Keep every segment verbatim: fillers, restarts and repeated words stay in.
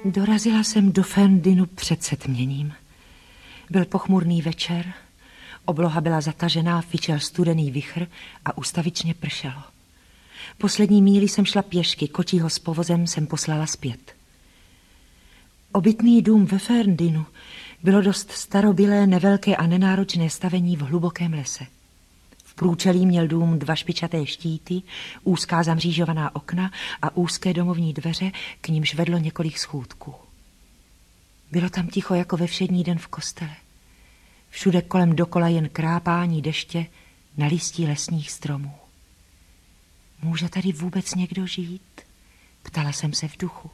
Dorazila jsem do Ferndynu před setměním. Byl pochmurný večer, obloha byla zatažená, fičel studený vichr a ustavičně pršelo. Poslední míli jsem šla pěšky, kočího s povozem jsem poslala zpět. Obytný dům ve Ferndynu bylo dost starobylé, nevelké a nenáročné stavení v hlubokém lese. V průčelí měl dům dva špičaté štíty, úzká zamřížovaná okna a úzké domovní dveře, k nímž vedlo několik schůdků. Bylo tam ticho jako ve všední den v kostele. Všude kolem dokola jen krápání deště na listí lesních stromů. Může tady vůbec někdo žít? Ptala jsem se v duchu.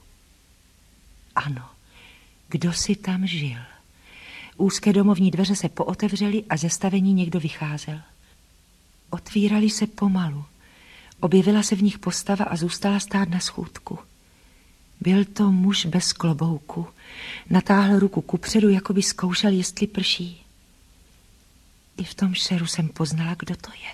Ano, kdo si tam žil? Úzké domovní dveře se pootevřely a ze stavení někdo vycházel. Otvírali se pomalu. Objevila se v nich postava a zůstala stát na schůdku. Byl to muž bez klobouku. Natáhl ruku kupředu, jako by zkoušel, jestli prší. I v tom šeru jsem poznala, kdo to je.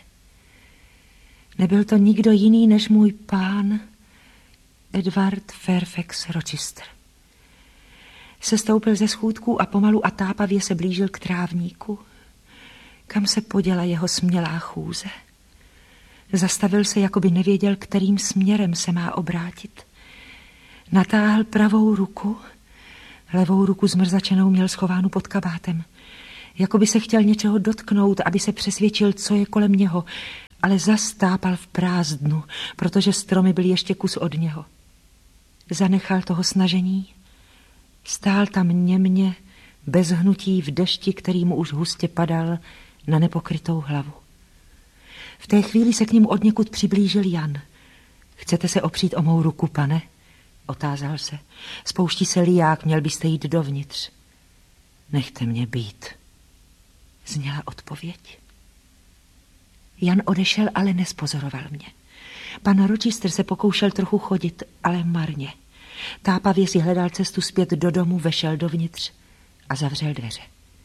Nebyl to nikdo jiný než můj pán Edward Fairfax Rochester. Sestoupil ze schůdku a pomalu a tápavě se blížil k trávníku. Kam se poděla jeho smělá chůze? Zastavil se, jako by nevěděl, kterým směrem se má obrátit. Natáhl pravou ruku, levou ruku zmrzačenou měl schovánu pod kabátem. Jako by se chtěl něčeho dotknout, aby se přesvědčil, co je kolem něho, ale zastápal v prázdnu, protože stromy byly ještě kus od něho. Zanechal toho snažení, stál tam němě, bez hnutí v dešti, který mu už hustě padal na nepokrytou hlavu. V té chvíli se k němu odněkud přiblížil Jan. Chcete se opřít o mou ruku, pane? Otázal se. Spouští se liják, měl byste jít dovnitř. Nechte mě být, zněla odpověď. Jan odešel, ale nespozoroval mě. Pan Rochester se pokoušel trochu chodit, ale marně. Tápavě si hledal cestu zpět do domu, vešel dovnitř a zavřel dveře.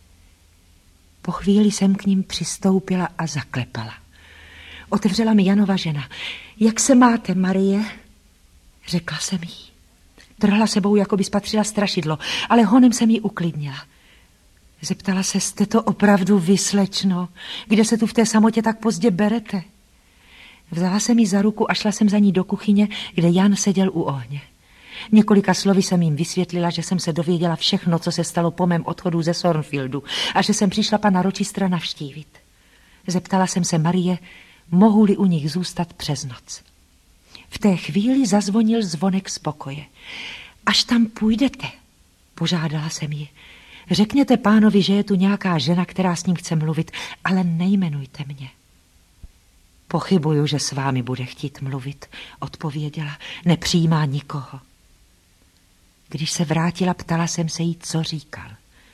Po chvíli jsem k ním přistoupila a zaklepala. Otevřela mi Janova žena. Jak se máte, Marie? Řekla jsem jí. Trhla sebou, jako by spatřila strašidlo, ale honem jsem jí uklidnila. Zeptala se, jste to opravdu vy, slečno? Kde se tu v té samotě tak pozdě berete? Vzala jsem jí za ruku a šla jsem za ní do kuchyně, kde Jan seděl u ohně. Několika slovy jsem jim vysvětlila, že jsem se dověděla všechno, co se stalo po mém odchodu ze Thornfieldu a že jsem přišla pana Rochestera navštívit. Zeptala jsem se Marie, mohu-li u nich zůstat přes noc. V té chvíli zazvonil zvonek z pokoje. Až tam půjdete, požádala jsem ji. Řekněte pánovi, že je tu nějaká žena, která s ním chce mluvit, ale nejmenujte mě. Pochybuju, že s vámi bude chtít mluvit, odpověděla. Nepřijímá nikoho. Když se vrátila, ptala jsem se jí, co říkal.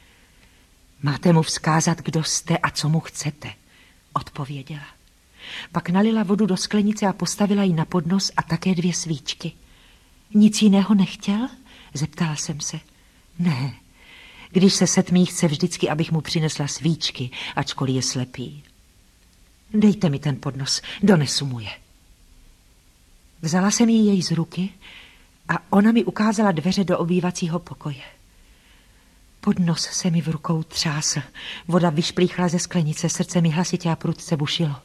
Máte mu vzkázat, kdo jste a co mu chcete, odpověděla. Pak nalila vodu do sklenice a postavila ji na podnos a také dvě svíčky. Nic jiného nechtěl? Zeptala jsem se. Ne, když se setmí, chce vždycky, abych mu přinesla svíčky, ačkoliv je slepý. Dejte mi ten podnos, donesu mu je. Vzala jsem jí jej z ruky a ona mi ukázala dveře do obývacího pokoje. Podnos se mi v rukou třásl, voda vyšplíchla ze sklenice, srdce mi hlasitě a prudce bušilo.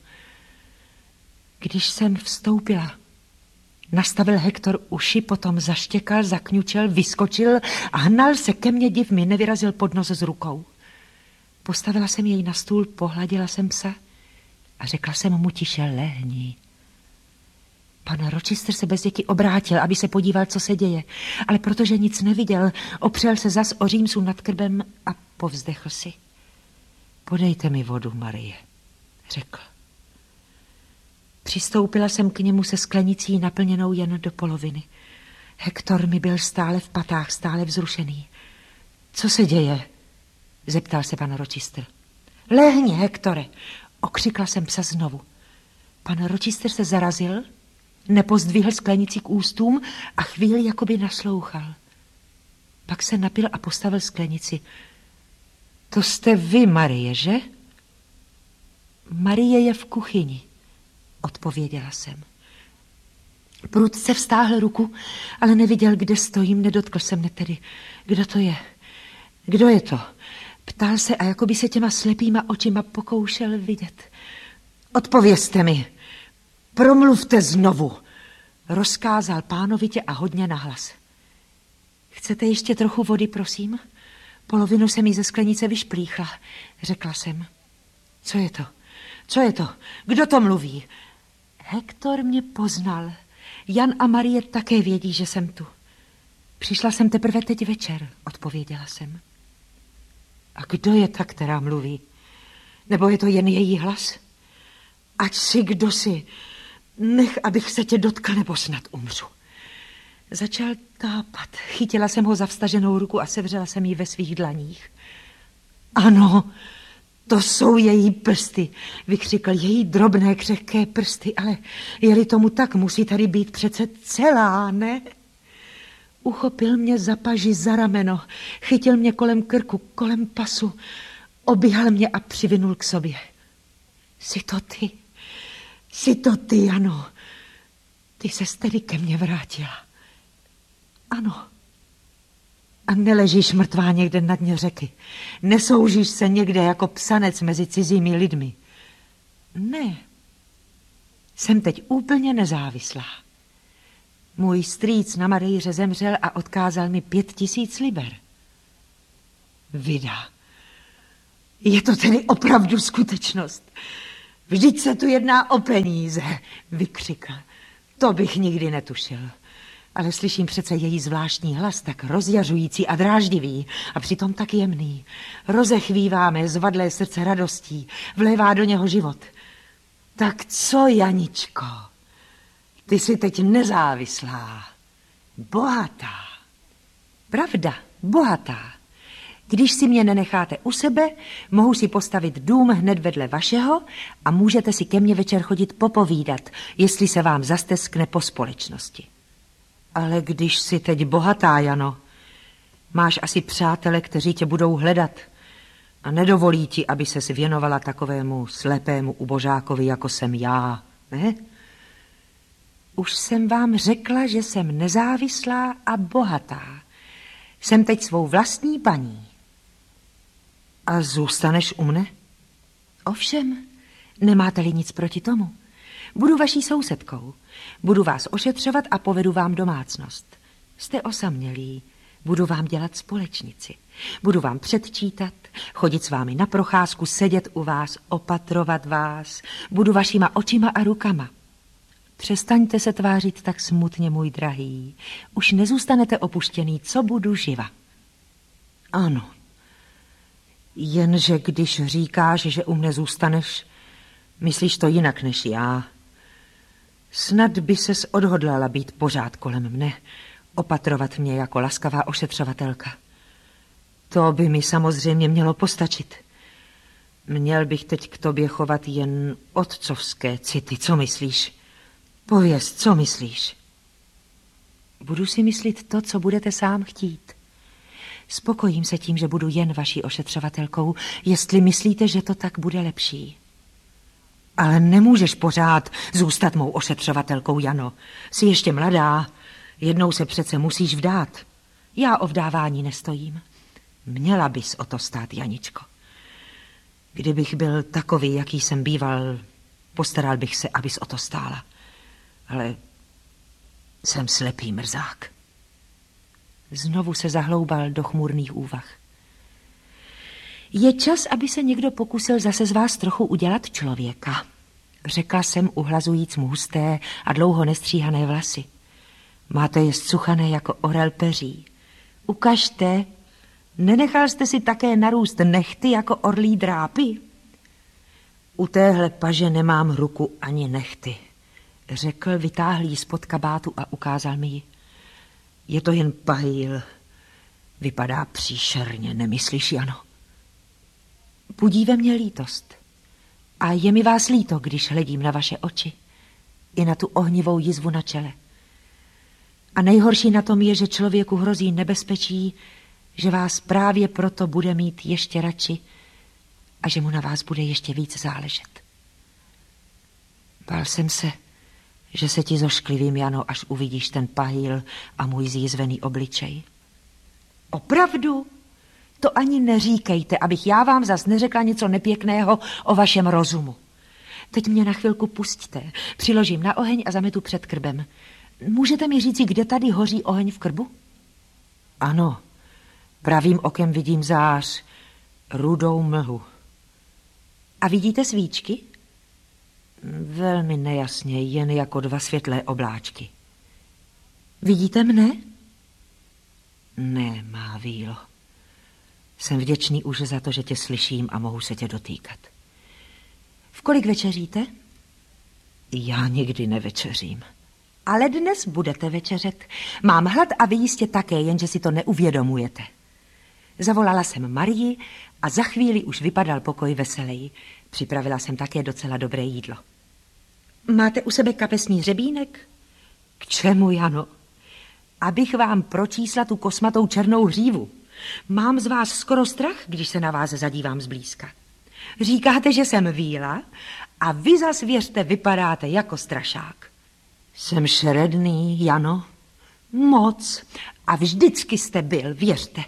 Když jsem vstoupila, nastavil Hektor uši, potom zaštěkal, zakňučel, vyskočil a hnal se ke mně, div mi nevyrazil podnos z rukou. Postavila jsem jej na stůl, pohladila jsem psa a řekla jsem mu tiše, lehni. Pan Rochester se bezděky obrátil, aby se podíval, co se děje, ale protože nic neviděl, opřel se zas o římsu nad krbem a povzdechl si. Podejte mi vodu, Marie, řekl. Přistoupila jsem k němu se sklenicí naplněnou jen do poloviny. Hektor mi byl stále v patách, stále vzrušený. Co se děje? Zeptal se pan Rochester. Lehni, Hektore, okřikla jsem psa znovu. Pan Rochester se zarazil, nepozdvihl sklenici k ústům a chvíli jakoby naslouchal. Pak se napil a postavil sklenici. To jste vy, Marie, že? Marie je v kuchyni, odpověděla jsem. Prudce vztáhl ruku, ale neviděl, kde stojím, nedotkl se mne tedy. Kdo to je? Kdo je to? Ptal se a jako by se těma slepýma očima pokoušel vidět. Odpovězte mi. Promluvte znovu. Rozkázal pánovitě a hodně nahlas. Chcete ještě trochu vody, prosím? Polovinu se mi ze sklenice vyšplíchla, řekla jsem. Co je to? Co je to? Kdo to mluví? Hektor mě poznal. Jan a Marie také vědí, že jsem tu. Přišla jsem teprve teď večer, odpověděla jsem. A kdo je ta, která mluví? Nebo je to jen její hlas? Ať si kdo si, nech, abych se tě dotkl, nebo snad umřu. Začal tápat. Chytila jsem ho za vstaženou ruku a sevřela jsem ji ve svých dlaních. Ano, to jsou její prsty, vykřikl, její drobné křehké prsty, ale je-li tomu tak, musí tady být přece celá, ne? Uchopil mě za paži, za rameno, chytil mě kolem krku, kolem pasu, oběhal mě a přivinul k sobě. Jsi to ty, jsi to ty, Jano. Ty ses tedy ke mně vrátila. Ano. A neležíš mrtvá někde na dně řeky. Nesoužíš se někde jako psanec mezi cizími lidmi. Ne. Jsem teď úplně nezávislá. Můj strýc na Madejře zemřel a odkázal mi pět tisíc liber. Vida. Je to tedy opravdu skutečnost. Vždyť se tu jedná o peníze, vykřikl. To bych nikdy netušil. Ale slyším přece její zvláštní hlas, tak rozjařující a dráždivý a přitom tak jemný. Rozechvívá mé zvadlé srdce radostí, vlévá do něho život. Tak co, Janičko? Ty jsi teď nezávislá, bohatá. Pravda, bohatá. Když si mě nenecháte u sebe, mohu si postavit dům hned vedle vašeho a můžete si ke mně večer chodit popovídat, jestli se vám zasteskne po společnosti. Ale když jsi teď bohatá, Jano, máš asi přátele, kteří tě budou hledat a nedovolí ti, aby ses věnovala takovému slepému ubožákovi, jako jsem já, ne? Už jsem vám řekla, že jsem nezávislá a bohatá. Jsem teď svou vlastní paní. A zůstaneš u mne? Ovšem, nemáte-li nic proti tomu. Budu vaší sousedkou. Budu vás ošetřovat a povedu vám domácnost. Jste osamělí. Budu vám dělat společnici. Budu vám předčítat, chodit s vámi na procházku, sedět u vás, opatrovat vás. Budu vašima očima a rukama. Přestaňte se tvářit tak smutně, můj drahý. Už nezůstanete opuštěný, co budu živa. Ano. Jenže když říkáš, že u mne zůstaneš, myslíš to jinak než já. Snad by ses odhodlala být pořád kolem mne, opatrovat mě jako laskavá ošetřovatelka. To by mi samozřejmě mělo postačit. Měl bych teď k tobě chovat jen otcovské city, co myslíš? Pověz, co myslíš? Budu si myslit to, co budete sám chtít. Spokojím se tím, že budu jen vaší ošetřovatelkou, jestli myslíte, že to tak bude lepší. Ale nemůžeš pořád zůstat mou ošetřovatelkou, Jano. Jsi ještě mladá, jednou se přece musíš vdát. Já o vdávání nestojím. Měla bys o to stát, Janičko. Kdybych byl takový, jaký jsem býval, postaral bych se, abys o to stála. Ale jsem slepý mrzák. Znovu se zahloubal do chmurných úvah. Je čas, aby se někdo pokusil zase z vás trochu udělat člověka, řekla jsem, uhlazujíc mu husté a dlouho nestříhané vlasy. Máte je zcuchané jako orel peří. Ukažte, nenechal jste si také narůst nehty jako orlí drápy? U téhle paže nemám ruku ani nehty, řekl, vytáhl ji spod kabátu a ukázal mi ji. Je to jen pahýl. Vypadá příšerně, nemyslíš, Jano? Budí ve mně lítost. A je mi vás líto, když hledím na vaše oči. I na tu ohnivou jizvu na čele. A nejhorší na tom je, že člověku hrozí nebezpečí, že vás právě proto bude mít ještě radši a že mu na vás bude ještě víc záležet. Bál jsem se, že se ti zošklivím, Jano, až uvidíš ten pahýl a můj zjízvený obličej. Opravdu? To ani neříkejte, abych já vám zas neřekla něco nepěkného o vašem rozumu. Teď mě na chvilku pusťte, přiložím na oheň a zametu před krbem. Můžete mi říci, kde tady hoří oheň v krbu? Ano, pravým okem vidím zář, rudou mlhu. A vidíte svíčky? Velmi nejasně, jen jako dva světlé obláčky. Vidíte mne? Ne, má vílo. Jsem vděčný už za to, že tě slyším a mohu se tě dotýkat. V kolik večeříte? Já nikdy nevečeřím. Ale dnes budete večeřet. Mám hlad a vy jistě také, jenže si to neuvědomujete. Zavolala jsem Marii a za chvíli už vypadal pokoj veselý. Připravila jsem také docela dobré jídlo. Máte u sebe kapesní hřebínek? K čemu, Jano? Abych vám pročísla tu kosmatou černou hřívu. Mám z vás skoro strach, když se na vás zadívám zblízka. Říkáte, že jsem víla a vy zas věřte, vypadáte jako strašák. Jsem šeredný, Jano. Moc. A vždycky jste byl, věřte.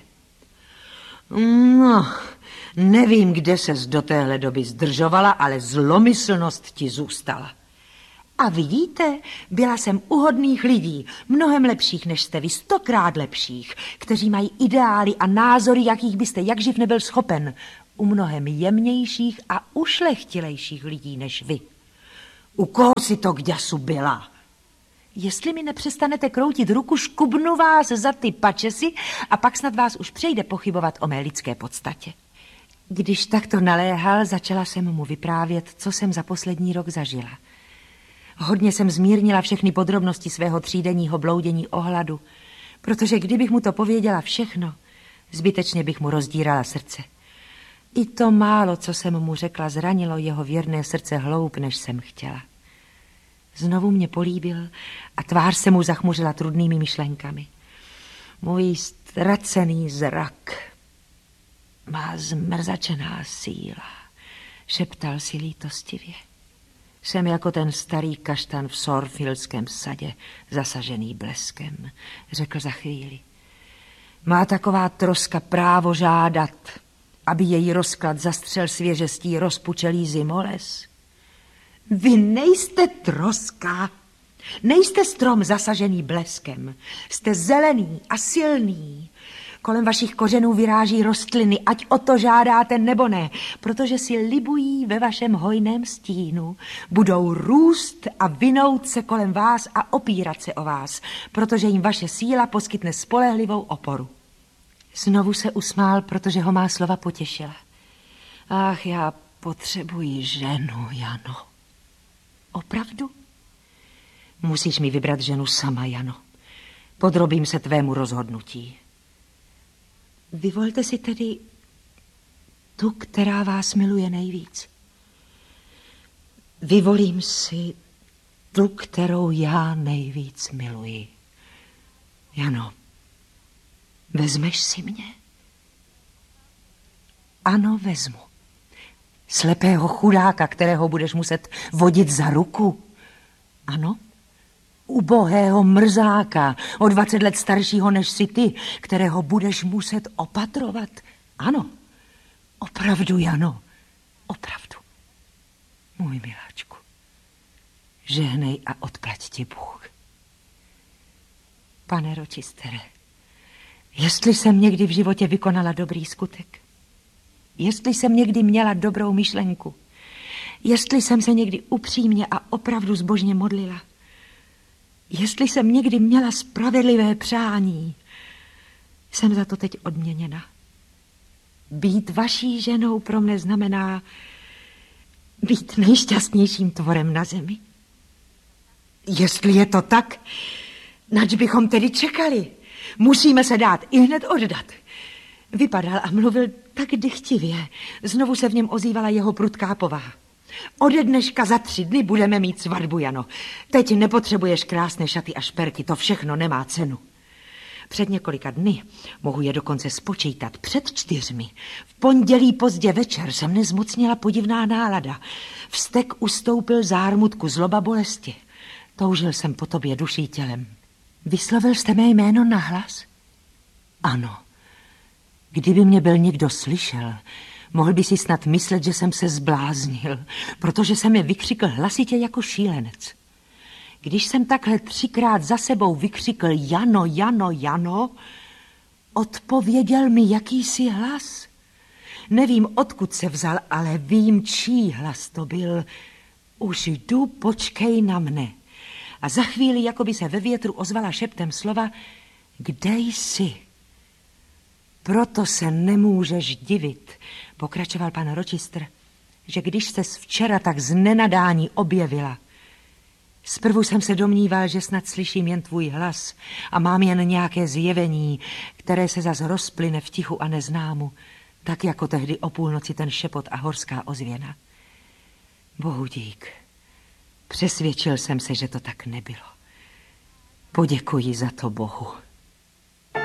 No, nevím, kde ses do téhle doby zdržovala, ale zlomyslnost ti zůstala. A vidíte, byla jsem u hodných lidí, mnohem lepších než jste vy, stokrát lepších, kteří mají ideály a názory, jakých byste jakživ nebyl schopen, u mnohem jemnějších a ušlechtilejších lidí než vy. U koho si to k děsu byla? Jestli mi nepřestanete kroutit ruku, škubnu vás za ty pačesy a pak snad vás už přejde pochybovat o mé lidské podstatě. Když takto naléhal, začala jsem mu vyprávět, co jsem za poslední rok zažila. Hodně jsem zmírnila všechny podrobnosti svého třídenního bloudění o hladu, protože kdybych mu to pověděla všechno, zbytečně bych mu rozdírala srdce. I to málo, co jsem mu řekla, zranilo jeho věrné srdce hloub, než jsem chtěla. Znovu mě políbil a tvář se mu zachmuřila trudnými myšlenkami. Můj ztracený zrak má zmrzačená síla, šeptal si lítostivě. Jsem jako ten starý kaštan v Sorfieldském sadě, zasažený bleskem, řekl za chvíli. Má taková troska právo žádat, aby její rozklad zastřel svěžestí rozpučelý zimoles? Vy nejste troska, nejste strom zasažený bleskem, jste zelený a silný. Kolem vašich kořenů vyráží rostliny, ať o to žádáte nebo ne, protože si libují ve vašem hojném stínu. Budou růst a vinout se kolem vás a opírat se o vás, protože jim vaše síla poskytne spolehlivou oporu. Znovu se usmál, protože ho má slova potěšila. Ach, já potřebuji ženu, Jano. Opravdu? Musíš mi vybrat ženu sama, Jano. Podrobím se tvému rozhodnutí. Vyvolte si tedy tu, která vás miluje nejvíc. Vyvolím si tu, kterou já nejvíc miluji. Jano, vezmeš si mě? Ano, vezmu. Slepého chudáka, kterého budeš muset vodit za ruku. Ano, ubohého mrzáka, o dvacet let staršího než si ty, kterého budeš muset opatrovat. Ano, opravdu, Jano, opravdu. Můj miláčku, žehnej a odplať ti Bůh. Pane Ročistere, jestli jsem někdy v životě vykonala dobrý skutek, jestli jsem někdy měla dobrou myšlenku, jestli jsem se někdy upřímně a opravdu zbožně modlila, jestli jsem někdy měla spravedlivé přání, jsem za to teď odměněna. Být vaší ženou pro mne znamená být nejšťastnějším tvorem na zemi. Jestli je to tak, nač bychom tedy čekali. Musíme se dát i hned oddat. Vypadal a mluvil tak dychtivě. Znovu se v něm ozývala jeho prudká povaha. Ode dneška za tři dny budeme mít svatbu, Jano. Teď nepotřebuješ krásné šaty a šperky, to všechno nemá cenu. Před několika dny, mohu je dokonce spočítat, před čtyřmi, v pondělí pozdě večer se mne zmocnila podivná nálada. Vztek ustoupil zármutku, zloba bolesti. Toužil jsem po tobě duší tělem. Vyslovil jste mé jméno nahlas? Ano. Kdyby mě byl někdo slyšel, mohl by si snad myslet, že jsem se zbláznil, protože jsem je vykřikl hlasitě jako šílenec. Když jsem takhle třikrát za sebou vykřikl Jano, Jano, Jano, odpověděl mi jakýsi hlas. Nevím, odkud se vzal, ale vím, čí hlas to byl. Už jdu, počkej na mne. A za chvíli, jako by se ve větru ozvala šeptem slova, kde jsi? Proto se nemůžeš divit, pokračoval pan Rochester, že když ses včera tak z nenadání objevila. Zprvu jsem se domníval, že snad slyším jen tvůj hlas a mám jen nějaké zjevení, které se zas rozplyne v tichu a neznámu, tak jako tehdy o půlnoci ten šepot a horská ozvěna. Bohu dík, přesvědčil jsem se, že to tak nebylo. Poděkuji za to Bohu.